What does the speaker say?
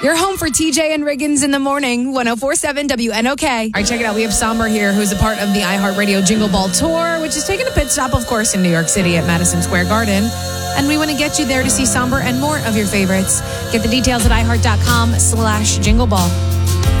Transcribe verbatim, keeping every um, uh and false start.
You're home for T J and Riggins in the morning, one oh four point seven W N O K. All right, check it out. We have Somber here, who's a part of the iHeartRadio Jingle Ball Tour, which is taking a pit stop, of course, in New York City at Madison Square Garden. And we want to get you there to see Somber and more of your favorites. Get the details at iHeart.com slash Jingle Ball.